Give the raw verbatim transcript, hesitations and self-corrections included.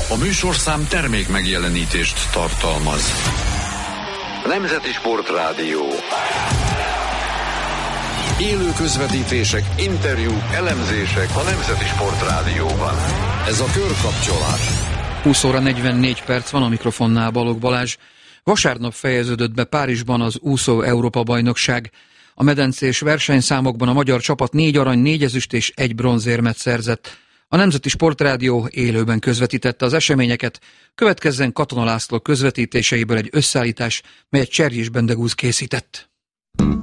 A műsorszám termék megjelenítést tartalmaz. Nemzeti Sportrádió. Élő közvetítések, interjúk, elemzések a Nemzeti Sportrádióban. Ez a Körkapcsolás. húsz óra negyvennégy perc van, a mikrofonnál Balogh Balázs. Vasárnap fejeződött be Párizsban az úszó Európa-bajnokság. A medencés versenyszámokban a magyar csapat négy arany, négy ezüst és egy bronzérmet szerzett. A Nemzeti Sportrádió élőben közvetítette az eseményeket. Következzen Katona László közvetítéseiből egy összeállítás, melyet Cserjés Bendegúz készített.